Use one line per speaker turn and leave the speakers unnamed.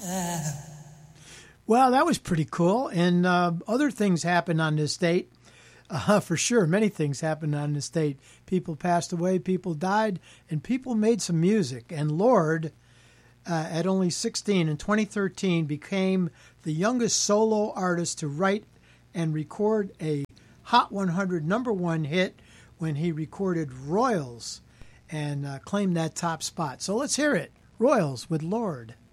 Well, that was pretty cool. And other things happened on this date. For sure, many things happened on this date. People passed away, people died, and people made some music. And Lorde, at only 16 in 2013, became the youngest solo artist to write and record a Hot 100 #1 hit when he recorded Royals and claimed that top spot. So let's hear it. Royals with Lorde.